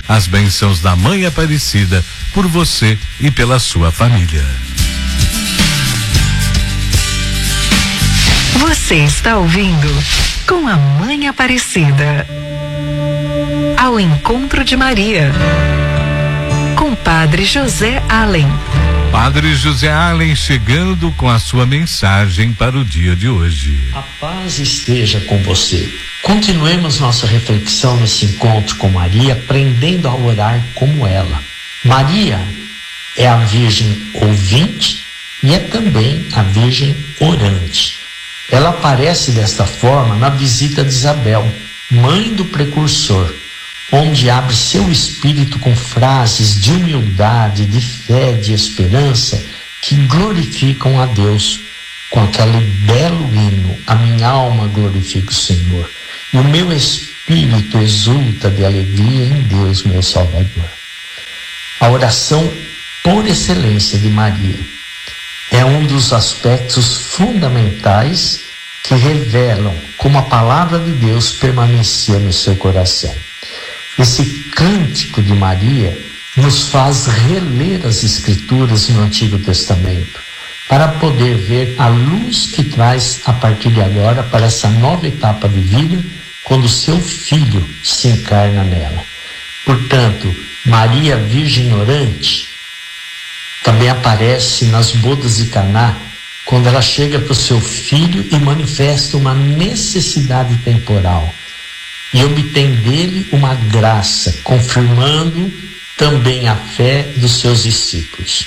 as bênçãos da Mãe Aparecida por você e pela sua família. Você está ouvindo Com a Mãe Aparecida. Ao encontro de Maria. Com Padre José Allen. Padre José Allen chegando com a sua mensagem para o dia de hoje. A paz esteja com você. Continuemos nossa reflexão nesse encontro com Maria, aprendendo a orar como ela. Maria é a Virgem ouvinte e é também a Virgem orante. Ela aparece desta forma na visita de Isabel, mãe do precursor, onde abre seu espírito com frases de humildade, de fé, de esperança, que glorificam a Deus, com aquele belo hino: a minha alma glorifica o Senhor, e o meu espírito exulta de alegria em Deus, meu Salvador. A oração por excelência de Maria é um dos aspectos fundamentais que revelam como a palavra de Deus permanecia no seu coração. Esse cântico de Maria nos faz reler as Escrituras no Antigo Testamento, para poder ver a luz que traz a partir de agora para essa nova etapa de vida, quando seu Filho se encarna nela. Portanto, Maria Virgem Orante também aparece nas bodas de Caná, quando ela chega para o seu filho e manifesta uma necessidade temporal e obtém dele uma graça, confirmando também a fé dos seus discípulos.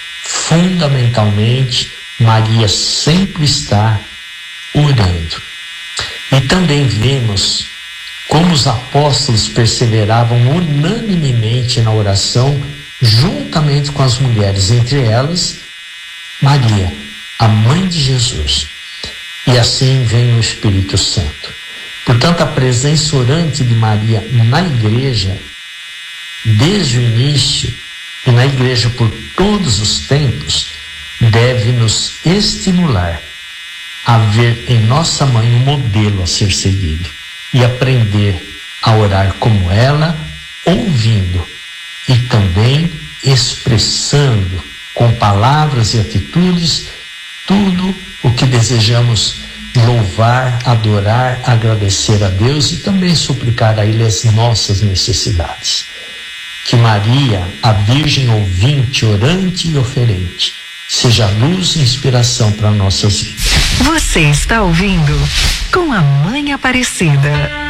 Fundamentalmente, Maria sempre está orando. E também vemos como os apóstolos perseveravam unanimemente na oração, juntamente com as mulheres, entre elas Maria, a mãe de Jesus. E assim vem o Espírito Santo. Portanto, a presença orante de Maria na igreja, desde o início, e na igreja por todos os tempos, deve nos estimular a ver em nossa mãe um modelo a ser seguido e aprender a orar como ela, ouvindo e também expressando com palavras e atitudes tudo o que desejamos louvar, adorar, agradecer a Deus e também suplicar a Ele as nossas necessidades. Que Maria, a Virgem ouvinte, orante e oferente, seja luz e inspiração para nossas vidas. Você está ouvindo Com a Mãe Aparecida.